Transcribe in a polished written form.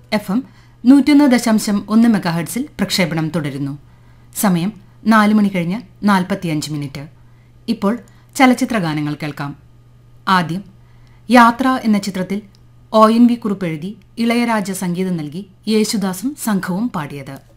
FM 101.1 മെഗാഹെർട്സിൽ പ്രക്ഷേപണം തുടരുന്നു. സമയം 4 മണി കഴിഞ്ഞ് 45 മിനിറ്റ്. ഇപ്പോൾ ചലച്ചിത്ര ഗാനങ്ങൾ കേൾക്കാം. ആദ്യം യാത്ര എന്ന ചിത്രത്തിൽ ONV കുറുപ്പ് എഴുതി ഇളയരാജ സംഗീതം നൽകി യേശുദാസും സംഘവും പാടിയത്.